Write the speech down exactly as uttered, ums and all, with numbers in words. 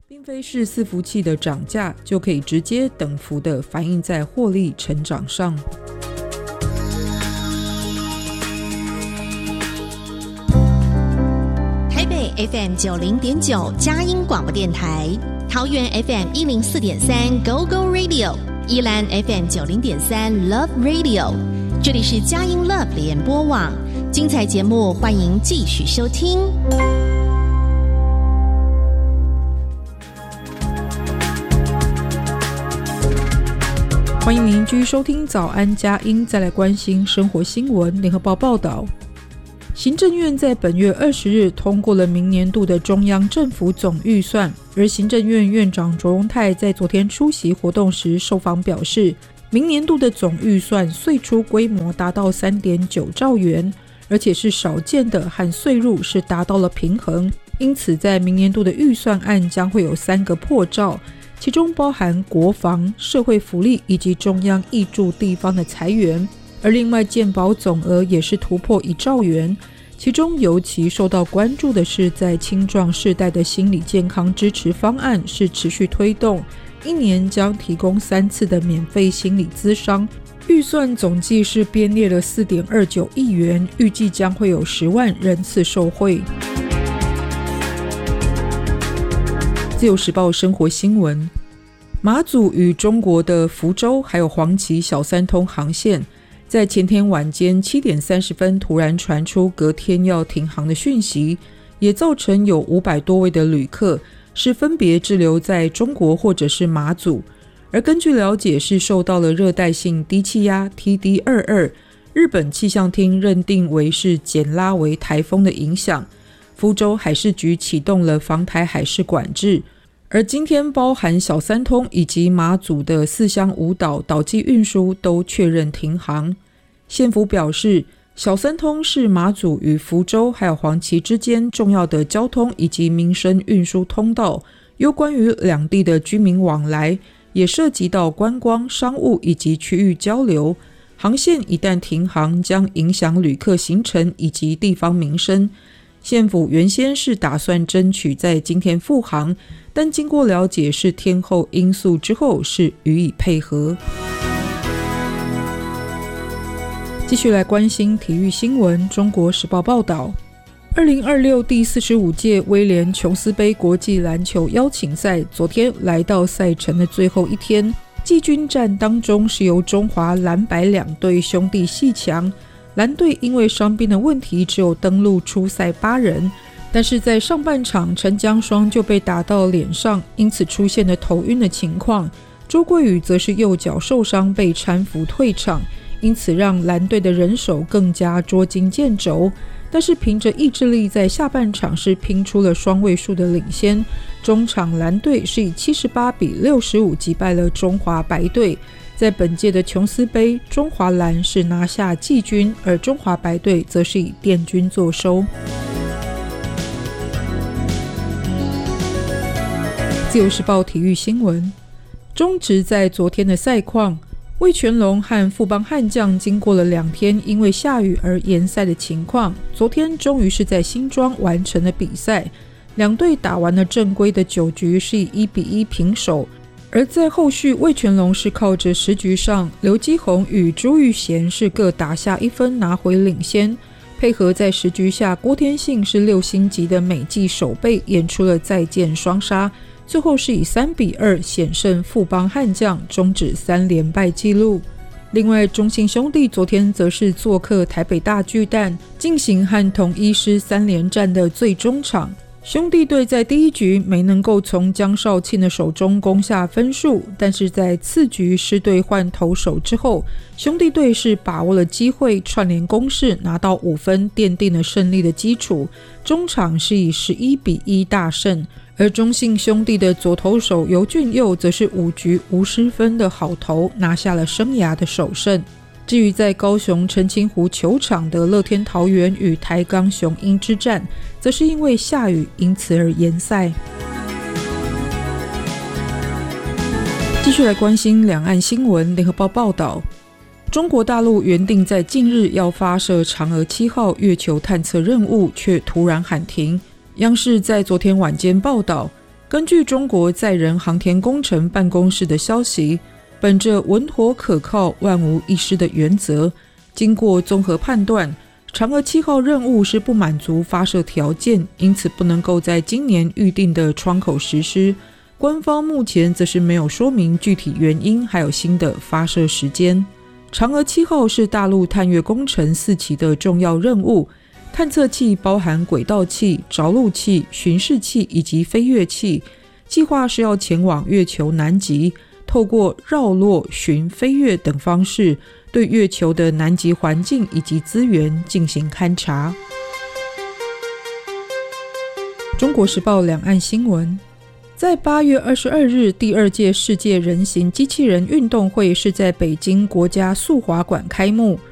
并非是伺服器的涨价就可以直接等幅的反映在获利成长上。 台北 F M 九零点九佳音广播电台，桃园 F M 一零四点三 Go Go Radio， 宜兰 F M 九零点三 Love Radio， 这里是佳音 Love 联播网，精彩节目欢迎继续收听。 欢迎您继续收听早安佳音，再来关心生活新闻。联合报报道，行政院在本月二十日通过了明年度的中央政府总预算，而行政院院长卓荣泰在昨天出席活动时受访表示，明年度的总预算岁出规模达到 三点九兆元，而且是少见的和岁入是达到了平衡，因此在明年度的预算案将会有三个破兆，其中包含国防、社会福利以及中央挹注地方的财源，而另外健保总额也是突破一兆元，其中尤其受到关注的是在青壮世代的心理健康支持方案是持续推动，一年将提供三次的免费心理咨商，预算总计是编列了 四点二九亿元，预计将会有十万人次受惠。自由时报生活新闻，马祖与中国的福州还有黄岐小三通航线在前天晚间七点三十分突然传出隔天要停航的讯息，也造成有五百多位的旅客是分别滞留在中国或者是马祖，而根据了解是受到了热带性低气压 T D 二十二 日本气象厅认定为是减拉为台风的影响，福州海事局启动了防台海事管制，而今天包含小三通以及马祖的四乡五岛岛际运输都确认停航。县府表示，小三通是马祖与福州还有黄岐之间重要的交通以及民生运输通道，有关于两地的居民往来，也涉及到观光、商务以及区域交流。航线一旦停航，将影响旅客行程以及地方民生。县府原先是打算争取在今天复航，但经过了解是天候因素之后是予以配合。继续来关心体育新闻，中国时报报道，二零二六第四十五届威廉琼斯杯国际篮球邀请赛昨天来到赛程的最后一天，季军战当中是由中华蓝白两队兄弟阋强，蓝队因为伤病的问题只有登陆出赛八人，但是在上半场陈江双就被打到脸上，因此出现了头晕的情况，周桂宇则是右脚受伤被搀扶退场，因此让蓝队的人手更加捉襟见肘，但是凭着意志力在下半场是拼出了双位数的领先，中场蓝队是以七十八比六十五击败了中华白队，在本届的琼斯杯，中华蓝是拿下季军，而中华白队则是以殿军作收。自由时报体育新闻，中职在昨天的赛况，味全龙和富邦悍将经过了两天因为下雨而延赛的情况，昨天终于是在新庄完成了比赛，两队打完了正规的九局是以一比一平手，而在后续味全龙是靠着十局上刘基宏与朱玉贤是各打下一分拿回领先，配合在十局下郭天信是六星级的美技守备演出了再见双杀，最后是以三比二险胜富邦悍将，终止三连败纪录。另外中信兄弟昨天则是做客台北大巨蛋进行和统一狮三连战的最终场，兄弟队在第一局没能够从江少庆的手中攻下分数，但是在次局狮队换投手之后，兄弟队是把握了机会串联攻势拿到五分，奠定了胜利的基础，中场是以十一比一大胜，而中信兄弟的左投手尤俊佑则是五局无失分的好投，拿下了生涯的首胜。至于在高雄澄清湖球场的乐天桃园与台钢雄鹰之战，则是因为下雨因此而延赛。继续来关心两岸新闻，联合报报道，中国大陆原定在近日要发射嫦娥七号月球探测任务，却突然喊停。央视在昨天晚间报道， 根据中国载人航天工程办公室的消息，本着稳妥可靠、万无一失的原则，经过综合判断，嫦娥七号任务是不满足发射条件，因此不能够在今年预定的窗口实施。官方目前则是没有说明具体原因，还有新的发射时间。嫦娥七号是大陆探月工程四期的重要任务，探测器包含轨道器、着陆器、巡视器以及飞跃器，计划是要前往月球南极，透过绕落、巡、飞跃等方式，对月球的南极环境以及资源进行勘察。中国时报两岸新闻，在八月二十二日，第二届世界人形机器人运动会是在北京国家速滑馆开幕。